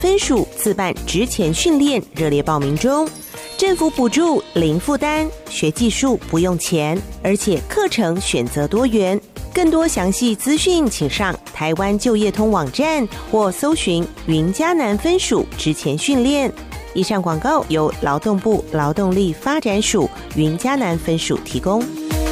分署自办职前训练热烈报名中，政府补助零负担，学技术不用钱，而且课程选择多元。更多详细资讯请上台湾就业通网站或搜寻云嘉南分署职前训练。以上广告由劳动部劳动力发展署云嘉南分署提供。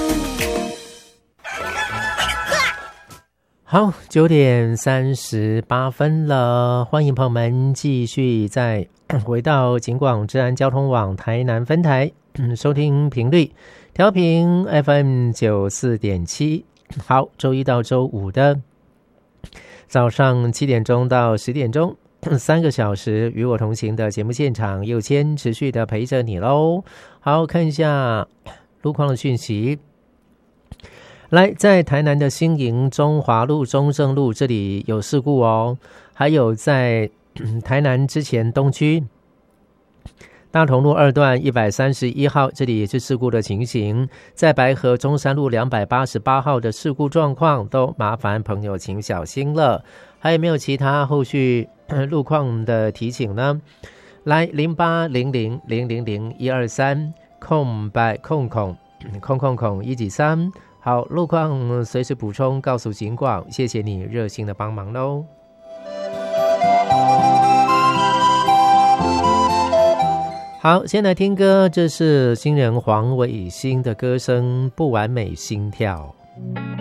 好，9点38分了，欢迎朋友们继续再回到警广治安交通网台南分台，收听频率调频 FM 94.7。好，周一到周五的早上7点钟到10点钟，3个小时与我同行的节目现场，佑谦持续的陪着你咯。好，看一下路况的讯息。来，在台南的新营中华路、中正路这里有事故哦，还有在台南之前东区大同路2段131号，这里也是事故的情形。在白河中山路288号的事故状况，都麻烦朋友请小心了。还有没有其他后续路况的提醒呢？来0800000123193，好，路况随时补充告诉警广，谢谢你热心的帮忙咯。好，先来听歌，这是新人黄伟星的歌声《不完美心跳》。